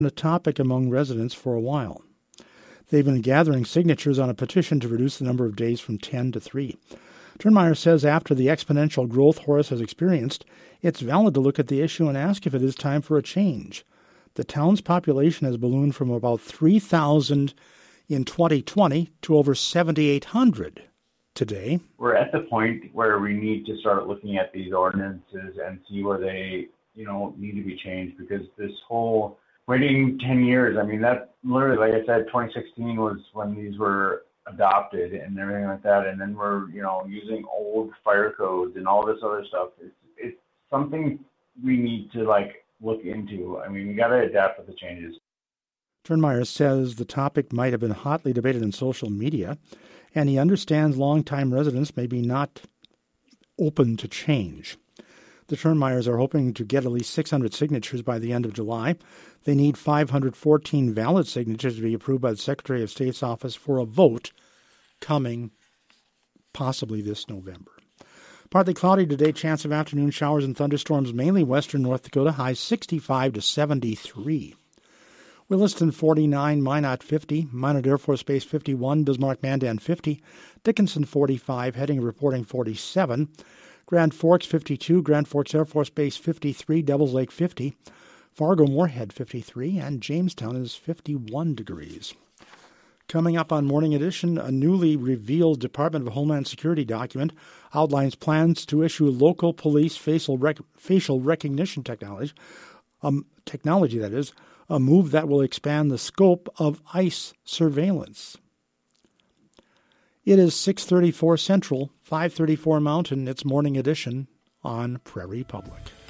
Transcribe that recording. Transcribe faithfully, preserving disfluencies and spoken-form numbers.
a topic among residents for a while. They've been gathering signatures on a petition to reduce the number of days from ten to three. Turnmeyer says after the exponential growth Horace has experienced, it's valid to look at the issue and ask if it is time for a change. The town's population has ballooned from about three thousand in twenty twenty to over seven thousand eight hundred today. We're at the point where we need to start looking at these ordinances and see where they, you know, need to be changed, because this whole waiting ten years, I mean, that literally, like I said, twenty sixteen was when these were adopted and everything like that. And then we're, you know, using old fire codes and all this other stuff. It's, it's something we need to, like, look into. I mean, we got to adapt with the changes. Turnmeyer says the topic might have been hotly debated in social media, and he understands longtime residents may be not open to change. The Turnmeyers are hoping to get at least six hundred signatures by the end of July. They need five hundred fourteen valid signatures to be approved by the Secretary of State's office for a vote coming possibly this November. Partly cloudy today, chance of afternoon showers and thunderstorms, mainly western North Dakota, highs sixty-five to seventy-three. Williston forty-nine, Minot fifty, Minot Air Force Base fifty-one, Bismarck-Mandan fifty, Dickinson forty-five, Heading reporting forty-seven, Grand Forks fifty-two, Grand Forks Air Force Base fifty-three, Devils Lake fifty, Fargo-Moorhead fifty-three, and Jamestown is fifty-one degrees. Coming up on Morning Edition, a newly revealed Department of Homeland Security document outlines plans to issue local police facial rec- facial recognition technology, um, technology that is, a move that will expand the scope of ICE surveillance. It is six thirty-four Central, five thirty-four Mountain. It's Morning Edition on Prairie Public.